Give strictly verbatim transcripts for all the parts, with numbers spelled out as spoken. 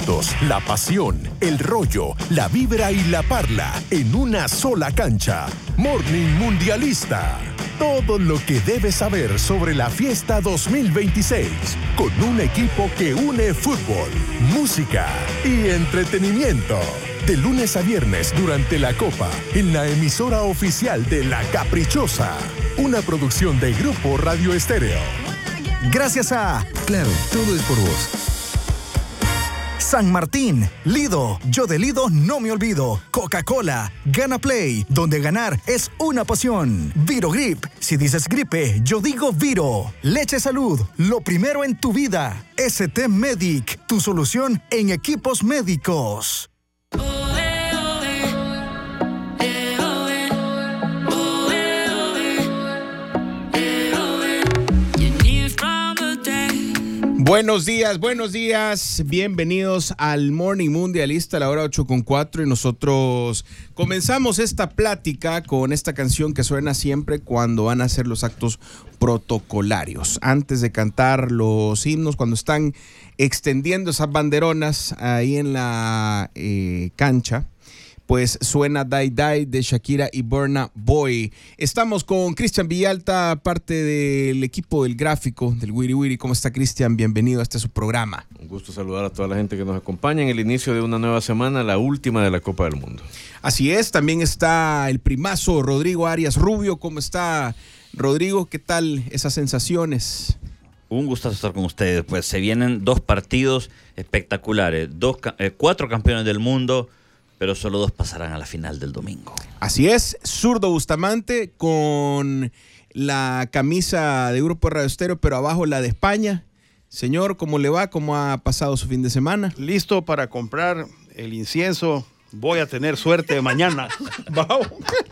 sentimientos, la pasión, el rollo, la vibra y la parla en una sola cancha. Morning Mundialista. Todo lo que debes saber sobre la fiesta dos mil veintiséis, con un equipo que une fútbol, música y entretenimiento. De lunes a viernes durante la Copa, en la emisora oficial de La Caprichosa. Una producción de Grupo Radio Estéreo. Gracias a... Claro, todo es por vos. San Martín, Lido, yo de Lido no me olvido. Coca-Cola, Gana Play, donde ganar es una pasión. Virogrip, si dices gripe, yo digo Viro. Leche Salud, lo primero en tu vida. S T Medic, tu solución en equipos médicos. Buenos días, buenos días, bienvenidos al Morning Mundialista a la hora ocho con cuatro y nosotros comenzamos esta plática con esta canción que suena siempre cuando van a hacer los actos protocolarios, antes de cantar los himnos, cuando están extendiendo esas banderonas ahí en la eh, cancha. Pues suena Die Die de Shakira y Burna Boy. Estamos con Cristian Villalta, parte del equipo del gráfico del Wiri Wiri. ¿Cómo está, Cristian? Bienvenido a este su programa. Un gusto saludar a toda la gente que nos acompaña en el inicio de una nueva semana, la última de la Copa del Mundo. Así es, también está el primazo Rodrigo Arias Rubio. ¿Cómo está, Rodrigo? ¿Qué tal esas sensaciones? Un gusto estar con ustedes. Pues se vienen dos partidos espectaculares, dos, eh, cuatro campeones del mundo, pero solo dos pasarán a la final del domingo. Así es, Zurdo Bustamante con la camisa de Grupo Radio Estéreo, pero abajo la de España. Señor, ¿cómo le va? ¿Cómo ha pasado su fin de semana? Listo para comprar el incienso. Voy a tener suerte mañana. Vamos.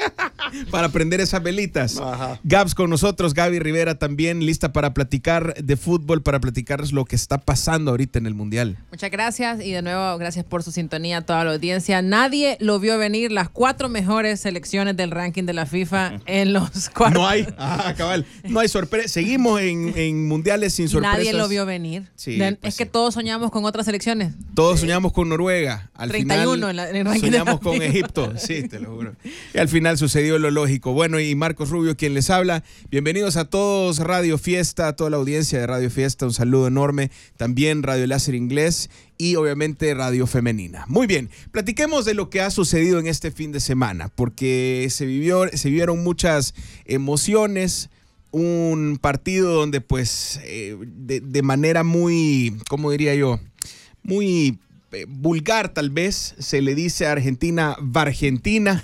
Para prender esas velitas. Ajá. Gabs con nosotros, Gaby Rivera también lista para platicar de fútbol, para platicarles lo que está pasando ahorita en el Mundial. Muchas gracias y de nuevo gracias por su sintonía a toda la audiencia. Nadie lo vio venir, las cuatro mejores selecciones del ranking de la FIFA en los cuartos. No hay, ah, cabal, no hay sorpresa. Seguimos en, en mundiales sin sorpresas. Nadie lo vio venir. Sí, de, pues es que sí. Todos soñamos con otras selecciones. Todos soñamos con Noruega. Al treinta y uno final en, la, en el ranking soñamos de la con FIFA. Egipto. Sí, te lo juro. Y al final sucedió lo lógico. Bueno, y Marcos Rubio quien les habla. Bienvenidos a todos Radio Fiesta, a toda la audiencia de Radio Fiesta. Un saludo enorme. También Radio Láser Inglés y obviamente Radio Femenina. Muy bien, platiquemos de lo que ha sucedido en este fin de semana, porque se vivió, se vivieron muchas emociones. Un partido donde pues eh, de, de manera muy, ¿cómo diría yo? Muy eh, vulgar tal vez, se le dice a Argentina Vargentina.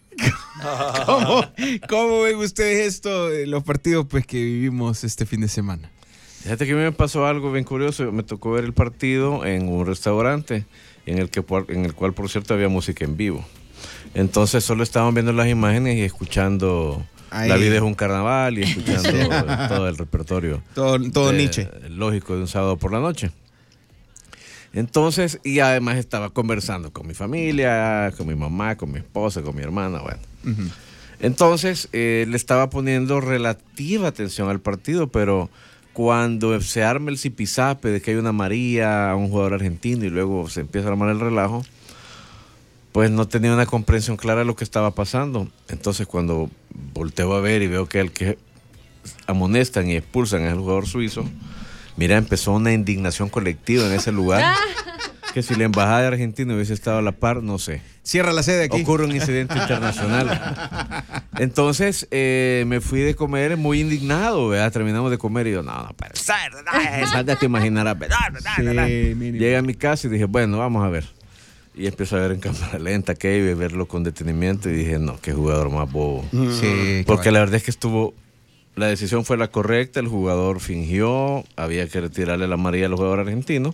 ¿Cómo, ¿Cómo ven ustedes esto de los partidos pues, que vivimos este fin de semana? Fíjate que a mí me pasó algo bien curioso. Me tocó ver el partido en un restaurante en el, que, en el cual, por cierto, había música en vivo. Entonces solo estaban viendo las imágenes y escuchando Ahí. La vida es un carnaval y escuchando todo el repertorio. Todo, todo de, Nietzsche. Lógico, de un sábado por la noche. Entonces, y además estaba conversando con mi familia, con mi mamá, con mi esposa, con mi hermana, bueno. Uh-huh. Entonces, eh, le estaba poniendo relativa atención al partido, pero cuando se arma el zipizape de que hay una María a un jugador argentino y luego se empieza a armar el relajo, pues no tenía una comprensión clara de lo que estaba pasando. Entonces, cuando volteo a ver y veo que el que amonestan y expulsan es el jugador suizo, mira, empezó una indignación colectiva en ese lugar. Que si la embajada de Argentina hubiese estado a la par, no sé. Cierra la sede aquí. Ocurre un incidente internacional. Entonces eh, me fui de comer muy indignado, ¿verdad? Terminamos de comer y yo, no, no puede ser. Ya te imaginarás. Sí, llegué a mi casa y dije, bueno, vamos a ver. Y empecé a ver en cámara lenta que iba a verlo con detenimiento y dije, no, qué jugador más bobo. Sí, porque la verdad es que estuvo... La decisión fue la correcta, el jugador fingió, había que retirarle la amarilla al jugador argentino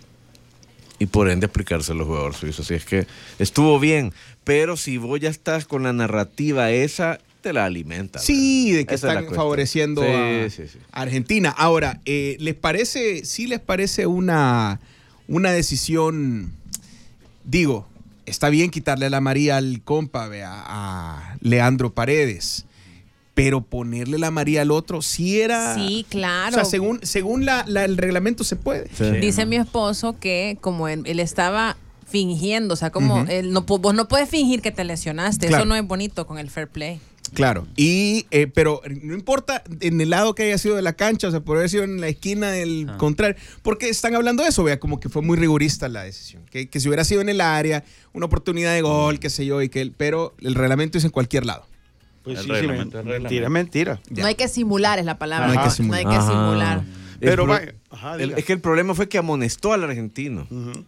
y por ende aplicárselo al jugador suizo. Así es que estuvo bien, pero si vos ya estás con la narrativa esa, te la alimenta. Sí, ¿verdad? de que Esa están es favoreciendo sí, a sí, sí. Argentina. Ahora, eh, ¿les parece, sí les parece una, una decisión, digo, está bien quitarle la amarilla al compa, vea, a Leandro Paredes? pero ponerle la amarilla al otro sí era... Sí, claro. O sea, según, según la, la, el reglamento se puede. Sí. Dice mi esposo que como él, él estaba fingiendo, o sea, como Ujú. él no, vos no puedes fingir que te lesionaste. Claro. Eso no es bonito con el fair play. Claro, y eh, pero no importa en el lado que haya sido de la cancha, o sea, por haber sido en la esquina del Ah. contrario, porque están hablando de eso, vea, como que fue muy rigurista la decisión, que, que si hubiera sido en el área, una oportunidad de gol, qué sé yo, y que el, pero el reglamento dice en cualquier lado. Pues El sí, reglamento, sí, el mentira, es mentira. Ya. No hay que simular, es la palabra. No hay que No simular. hay que Ajá. simular. Pero El pro- vaya, ajá, el- diga. es que el problema fue que amonestó al argentino. Ujú.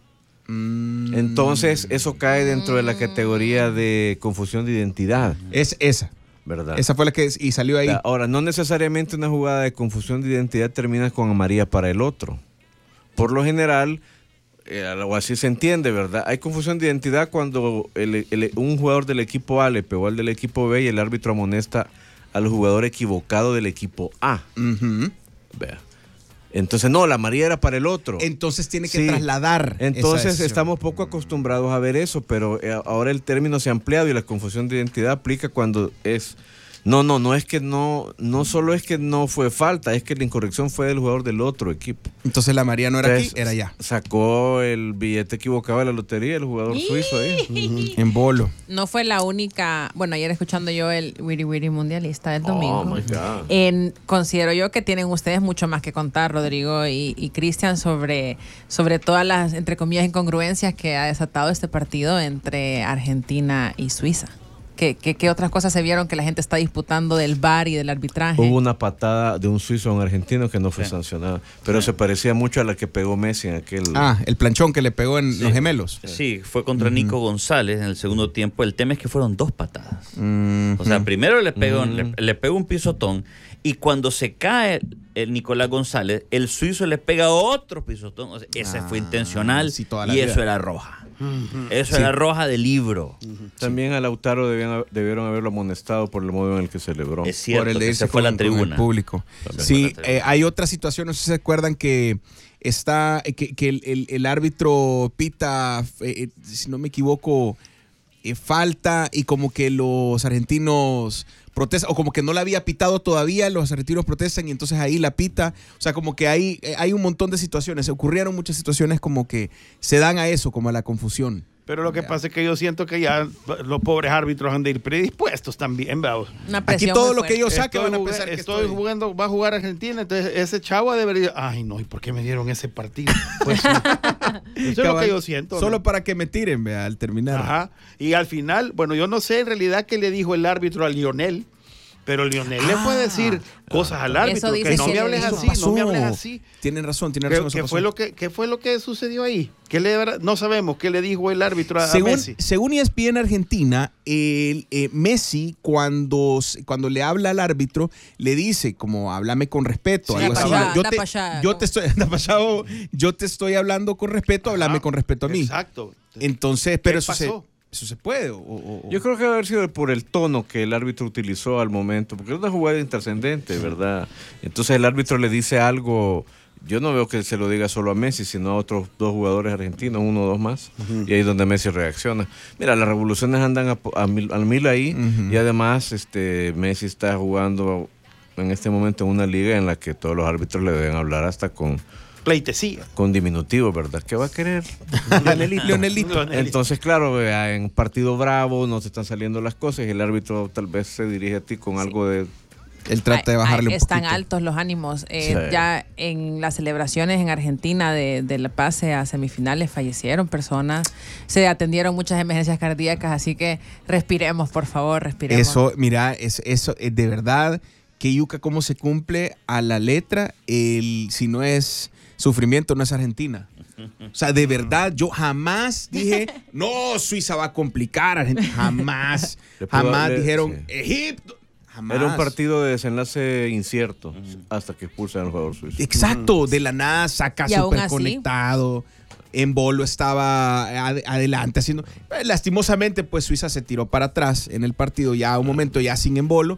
Mm, Entonces, eso cae dentro de la categoría de confusión de identidad, es esa, ¿verdad? esa fue la que y salió ahí. Ahora, no necesariamente una jugada de confusión de identidad termina con amarilla para el otro. Por lo general, eh, o así se entiende, ¿verdad? Hay confusión de identidad cuando el- el- un jugador del equipo A le pegó al del equipo B y el árbitro amonesta al jugador equivocado del equipo A. Ujú. Vea. Entonces, no, la amarilla era para el otro. Entonces tiene que Sí. trasladar. esa Entonces decisión. estamos poco acostumbrados a ver eso, pero eh, ahora el término se ha ampliado y la confusión de identidad aplica cuando es... No, no, no es que no, no solo es que no fue falta, es que la incorrección fue del jugador del otro equipo. Entonces la María no era Entonces, aquí, era allá, Sacó el billete equivocado de la lotería el jugador suizo ahí. en bolo. No fue la única. Bueno, ayer escuchando yo el Wiri Wiri Mundialista del domingo. Oh, my God. En, considero yo que tienen ustedes mucho más que contar, Rodrigo y, y Cristian, sobre, sobre todas las, entre comillas, incongruencias que ha desatado este partido entre Argentina y Suiza. ¿Qué, qué, qué otras cosas se vieron que la gente está disputando del V A R y del arbitraje? Hubo una patada de un suizo a un argentino que no fue Sí. sancionada, pero se parecía mucho a la que pegó Messi en aquel... Ah, el planchón que le pegó en los gemelos. Sí, fue contra Nico González en el segundo tiempo. El tema es que fueron dos patadas. Mm, O sea, primero le pegó, Mm. le, le pegó un pisotón y cuando se cae el Nicolás González, el suizo le pega otro pisotón. O sea, ese Ah, fue intencional sí, toda la y vida. eso era roja. Eso era roja de libro. También a Lautaro debían, debieron haberlo amonestado por el modo en el que celebró. Es cierto, por el de que irse se fue a la con- con el tribuna. público. También Sí, fue a la tribuna. eh, hay otra situación, no sé si se acuerdan que está, eh, que, que el, el- el árbitro pita, eh, eh, si no me equivoco, eh, falta y como que los argentinos protestan, o como que no la había pitado todavía, los argentinos protestan y entonces ahí la pita. O sea, como que hay, eh, hay un montón de situaciones, ocurrieron muchas situaciones como que se dan a eso, como a la confusión. Pero lo que pasa es que yo siento que ya los pobres árbitros han de ir predispuestos también, ¿verdad? Una Aquí presión todo muy lo que fuerte. ellos saquen Estoy van a jugando- pensar que estoy estoy... jugando, va a jugar Argentina, entonces ese chavo debería, ay no, ¿y por qué me dieron ese partido? Pues sí. Eso es lo Cabal, que yo siento. ¿no? Solo para que me tiren, vea, al terminar. Ajá. Y al final, bueno, yo no sé en realidad qué le dijo el árbitro a Lionel, pero Lionel le fue a decir cosas al árbitro, Eso dice que no que me le hables dijo. así, Pasó. no me hables así. Tienen razón, tienen ¿Qué, razón. eso qué pasó. fue lo que, ¿Qué fue lo que sucedió ahí? ¿Qué le habrá- no sabemos qué le dijo el árbitro a, a Según, Messi. según E S P N Argentina, el, eh, Messi cuando, cuando le habla al árbitro, le dice como háblame con respeto. Sí, algo anda así. pa' allá, yo, anda te, pa' allá, yo ¿no? te estoy, anda pa' allá, o yo te estoy hablando con respeto, háblame Ajá. con respeto a mí. Exacto. Entonces, pero eso se, pasó? eso se puede. o- o- o- Yo creo que debe haber sido por el tono que el árbitro utilizó al momento, porque es una jugada intrascendente, ¿verdad? Entonces el árbitro le dice algo, yo no veo que se lo diga solo a Messi, sino a otros dos jugadores argentinos, uno o dos más, y ahí es donde Messi reacciona. Mira, las revoluciones andan a, a mil, al mil ahí, Ujú. y además este Messi está jugando en este momento en una liga en la que todos los árbitros le deben hablar hasta con, Pleitesía. con diminutivo, ¿verdad? ¿Qué va a querer? Leonelito. Leonelito. Entonces, Entonces, claro, vea, en partido bravo no te están saliendo las cosas y el árbitro tal vez se dirige a ti con algo de... Él trata de Ay, bajarle ay, un Están poquito. altos los ánimos. Eh, Sí. Ya en las celebraciones en Argentina de, de la pase a semifinales fallecieron personas, se atendieron muchas emergencias cardíacas, así que respiremos, por favor, respiremos. Eso, mira, es, eso es de verdad que yuca cómo se cumple a la letra el si no es sufrimiento, no es Argentina. O sea, de verdad, yo jamás dije, no, Suiza va a complicar a Argentina. Jamás, Le pudo jamás haber- dijeron, sí. Egipto. Jamás. Era un partido de desenlace incierto hasta que expulsan al jugador suizo. Exacto, de la nada saca Y aún súper así- conectado. En bolo estaba ad- adelante haciendo. eh, Lastimosamente, pues Suiza se tiró para atrás en el partido, ya un momento ya sin en bolo.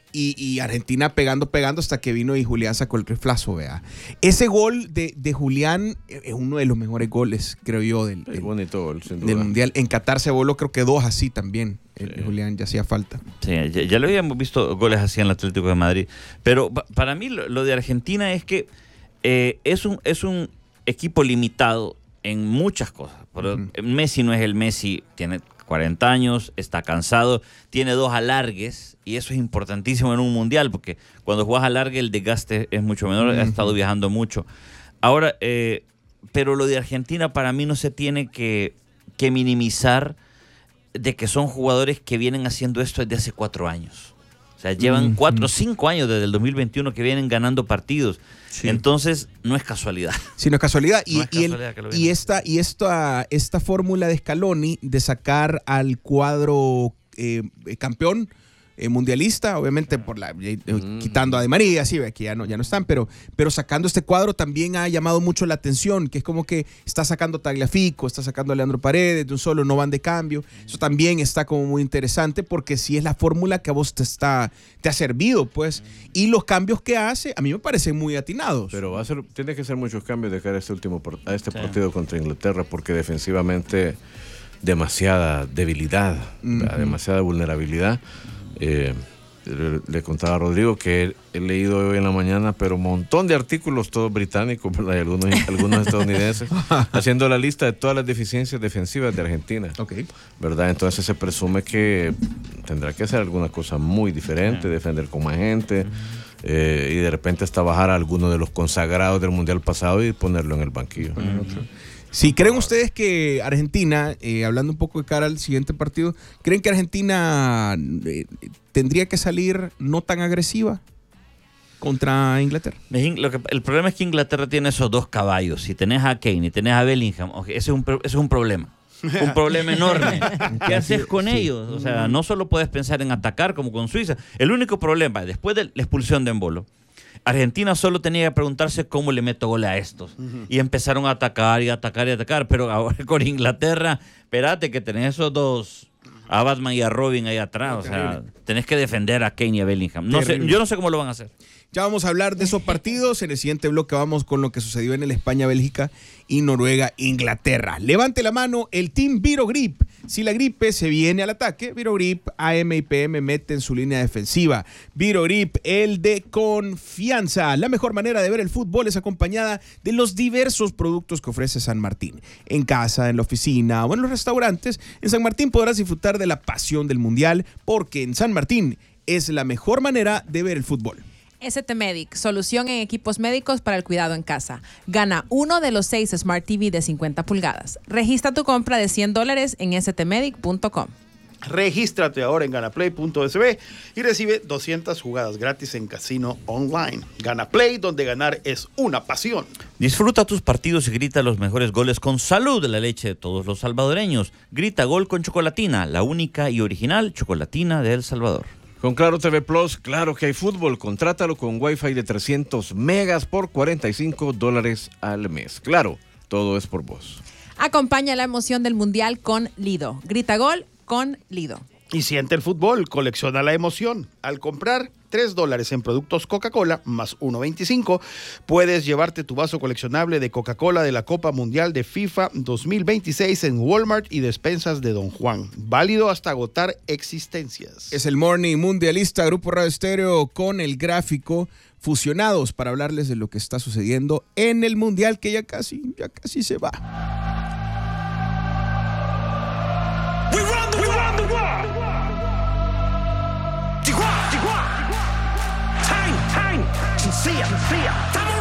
Y, y Argentina pegando, pegando hasta que vino y Julián sacó el riflazo, vea. Ese gol de, de Julián es uno de los mejores goles, creo yo, del, del, bonito gol, sin duda. del Mundial. En Qatar se voló creo que dos así también. Sí. El, Julián ya hacía falta. Sí, ya, ya lo habíamos visto goles así en el Atlético de Madrid. Pero pa, para mí lo, lo de Argentina es que eh, es, un, es un equipo limitado en muchas cosas. Pero uh-huh. Messi no es el Messi, tiene cuarenta años, está cansado, tiene dos alargues y eso es importantísimo en un mundial porque cuando juegas alargue el desgaste es mucho menor, uh-huh. ha estado viajando mucho. Ahora, eh, pero lo de Argentina para mí no se tiene que, que minimizar de que son jugadores que vienen haciendo esto desde hace cuatro años. O sea, llevan cuatro o cinco años desde el dos mil veintiuno que vienen ganando partidos. Sí. Entonces, no es casualidad. Sí, no es casualidad. Y, no es casualidad y, el, y esta, y esta, esta fórmula de Scaloni de sacar al cuadro eh, campeón eh, mundialista, obviamente por la eh, mm. quitando a Di María, sí, que ya no, ya no están, pero, pero sacando este cuadro también ha llamado mucho la atención, que es como que está sacando a Tagliafico, está sacando a Leandro Paredes, de un solo no van de cambio. Eso también está como muy interesante porque sí es la fórmula que a vos te, está, te ha servido, pues. Y los cambios que hace, a mí me parecen muy atinados. Pero va a ser, tiene que ser muchos cambios de cara a este último a este sí. partido contra Inglaterra, porque defensivamente demasiada debilidad, uh-huh. demasiada vulnerabilidad. Eh, le, le contaba a Rodrigo que he, he leído hoy en la mañana, pero un montón de artículos, todos británicos, ¿verdad? Y algunos, algunos estadounidenses, haciendo la lista de todas las deficiencias defensivas de Argentina. Okay. ¿Verdad? Entonces se presume que tendrá que hacer alguna cosa muy diferente, defender con más gente, eh, y de repente hasta bajar a alguno de los consagrados del Mundial pasado y ponerlo en el banquillo. Uh-huh. Si creen ustedes que Argentina, eh, hablando un poco de cara al siguiente partido, ¿creen que Argentina eh, tendría que salir no tan agresiva contra Inglaterra? Lo que, el problema es que Inglaterra tiene esos dos caballos. Si tenés a Kane y tenés a Bellingham, ese es un, ese es un problema. Un problema enorme. ¿Qué haces con sí. ellos? O sea, no solo puedes pensar en atacar como con Suiza. El único problema, después de la expulsión de Embolo, Argentina solo tenía que preguntarse cómo le meto gol a estos. Uh-huh. Y empezaron a atacar y atacar y atacar. Pero ahora con Inglaterra, espérate que tenés esos dos, a Batman y a Robin ahí atrás. O sea, tenés que defender a Kane y a Bellingham. No sé, yo no sé cómo lo van a hacer. Ya vamos a hablar de esos partidos. En el siguiente bloque vamos con lo que sucedió en el España-Bélgica y Noruega-Inglaterra. Levante la mano el Team Virogrip. Si la gripe se viene al ataque, Virogrip A M y P M mete en su línea defensiva. Virogrip, el de confianza. La mejor manera de ver el fútbol es acompañada de los diversos productos que ofrece San Martín. En casa, en la oficina o en los restaurantes, en San Martín podrás disfrutar de la pasión del mundial, porque en San Martín es la mejor manera de ver el fútbol. S T Medic, solución en equipos médicos para el cuidado en casa. Gana uno de los seis Smart T V de cincuenta pulgadas. Registra tu compra de cien dólares en s t medic punto com. Regístrate ahora en ganaplay punto s b y recibe doscientas jugadas gratis en casino online. Ganaplay, donde ganar es una pasión. Disfruta tus partidos y grita los mejores goles con Salud, la leche de todos los salvadoreños. Grita gol con Chocolatina, la única y original chocolatina de El Salvador. Con Claro T V Plus, claro que hay fútbol. Contrátalo con Wi-Fi de trescientos megas por cuarenta y cinco dólares al mes. Claro, todo es por vos. Acompaña la emoción del Mundial con Lido. Grita gol con Lido. Y siente el fútbol, colecciona la emoción. Al comprar tres dólares en productos Coca-Cola más uno veinticinco, puedes llevarte tu vaso coleccionable de Coca-Cola de la Copa Mundial de FIFA dos mil veintiséis en Walmart y despensas de Don Juan. Válido hasta agotar existencias. Es el Morning Mundialista, Grupo Radio Estéreo con el gráfico, fusionados para hablarles de lo que está sucediendo en el Mundial, que ya casi, ya casi se va. We run the, we run the world. Tijuana, Tijuana. Time, time. Sincere, sincere.